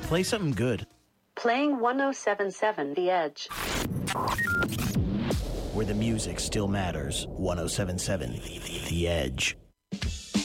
Play something good. Playing 1077 The Edge. Where the music still matters. 1077 The Edge.